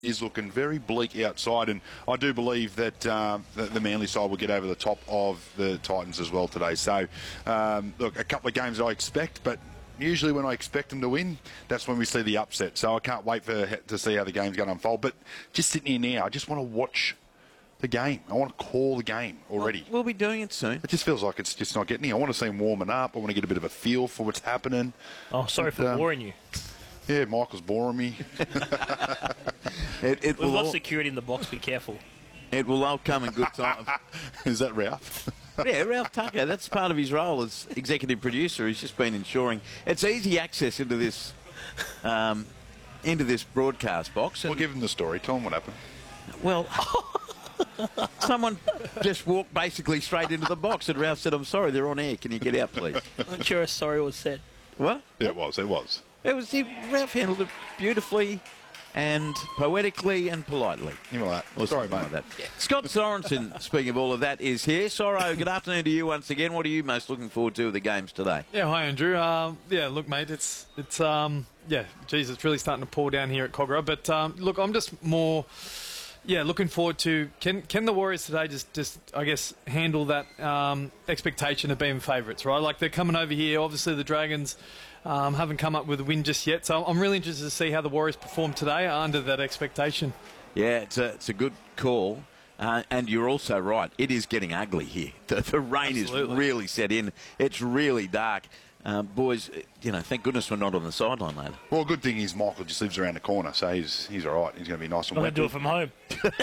is looking very bleak outside, and I do believe that the Manly side will get over the top of the Titans as well today. So, look, a couple of games I expect, but usually when I expect them to win, that's when we see the upset. So I can't wait to see how the game's going to unfold. But just sitting here now, I just want to watch the game. I want to call the game already. We'll be doing it soon. It just feels like it's just not getting here. I want to see them warming up. I want to get a bit of a feel for what's happening. Oh, sorry for boring you. Yeah, Michael's boring me. We've lost security in the box. Be careful. It will all come in good time. Is that Ralph? Yeah, Ralph Tucker. That's part of his role as executive producer. He's just been ensuring it's easy access into this broadcast box. We'll give him the story. Tell him what happened. Well, someone just walked basically straight into the box, and Ralph said, "I'm sorry, they're on air. Can you get out, please?" I'm sure a sorry was said. What? Yeah, it was. It was. Ralph handled it beautifully and poetically and politely. You like that? Sorry, mate. Like that. Yeah. Scott Sorensen, speaking of all of that, is here. Sorro, good afternoon to you once again. What are you most looking forward to with the games today? Yeah, hi Andrew. Look, mate, it's it's really starting to pour down here at Kogarah. But look, I'm just more, looking forward to can the Warriors today just I guess handle that expectation of being favourites, right? Like they're coming over here. Obviously, the Dragons haven't come up with a win just yet, so I'm really interested to see how the Warriors perform today under that expectation. Yeah, it's a good call. And you're also right. It is getting ugly here. The rain is really set in. It's really dark. Boys, thank goodness we're not on the sideline later. Well, good thing is Michael just lives around the corner, so he's all right. He's going to be nice and wet. I'm going to do it from home.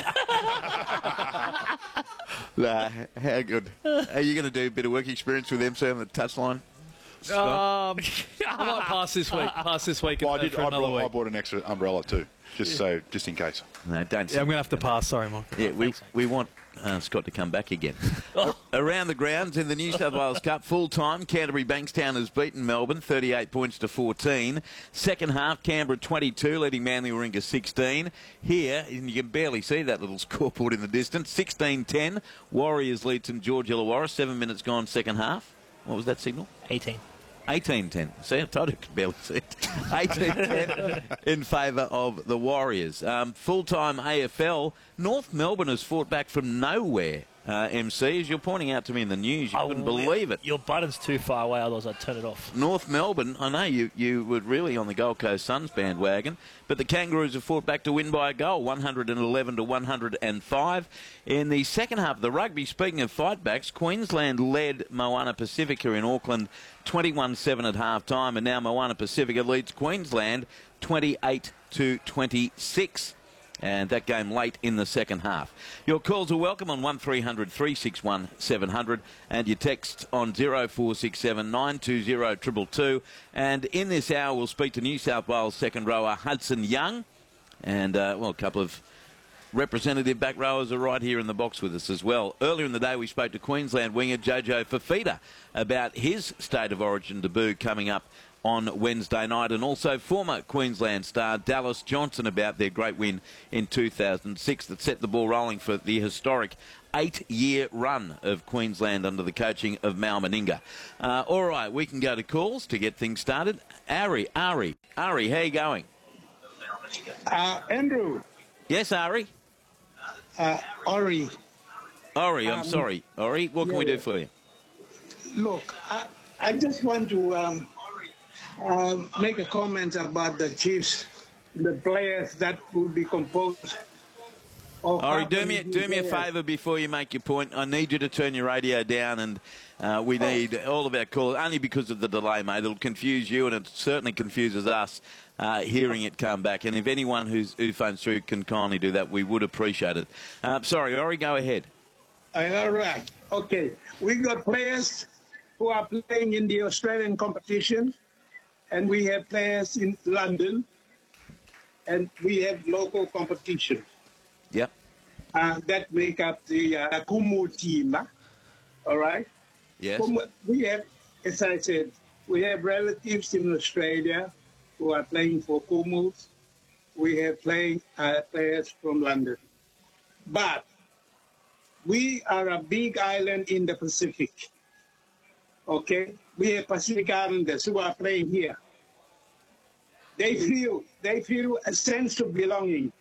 How good. Are you going to do a bit of work experience with MC on the touchline? I might pass this week. Well, I bought an extra umbrella too, just in case. No, don't. Yeah, I'm going to have to pass. Sorry, Mike. Yeah, we want Scott to come back again. Around the grounds in the New South Wales Cup, full time, Canterbury Bankstown has beaten Melbourne 38 points to 14. Second half, Canberra 22, leading Manly Warringah 16. Here, and you can barely see that little scoreboard in the distance, 16-10. Warriors lead St George Illawarra, 7 minutes gone second half. What was that signal? 18. 18-10. See, I told you I could barely see it. 18-10 in favour of the Warriors. Full-time AFL, North Melbourne has fought back from nowhere. MC, as you're pointing out to me in the news, you couldn't believe it. Your button's too far away, otherwise I'd turn it off. North Melbourne, I know you were really on the Gold Coast Suns bandwagon, but the Kangaroos have fought back to win by a goal, 111 to 105. In the second half of the rugby, speaking of fightbacks, Queensland led Moana Pacifica in Auckland 21-7 at half-time, and now Moana Pacifica leads Queensland 28 to 26. And that game late in the second half. Your calls are welcome on 1300 361 700 and your text on 0467 920 222. And in this hour, we'll speak to New South Wales second rower Hudson Young. And, a couple of representative back rowers are right here in the box with us as well. Earlier in the day, we spoke to Queensland winger Jojo Fafita about his State of Origin debut coming up on Wednesday night, and also former Queensland star Dallas Johnson about their great win in 2006 that set the ball rolling for the historic 8-year run of Queensland under the coaching of Mal Meninga. All right, we can go to calls to get things started. Ari, how you going? Andrew. Yes, Ari? Ori. Ori, I'm sorry. Ori, what can we do for you? Look, I just want to make a comment about the Chiefs, the players that will be composed. Ori, do me a favour before you make your point. I need you to turn your radio down, and we need all of our callers, only because of the delay, mate. It'll confuse you, and it certainly confuses us hearing it come back. And if anyone who phones through can kindly do that, we would appreciate it. Sorry, Ori, go ahead. All right. Okay. We got players who are playing in the Australian competition, and we have players in London, and we have local competition. Yep. That make up the Kumu team. All right? Yes. We have, as I said, we have relatives in Australia who are playing for Kumu. We have players from London. But we are a big island in the Pacific. Okay? We have Pacific Islanders who are playing here. They feel a sense of belonging.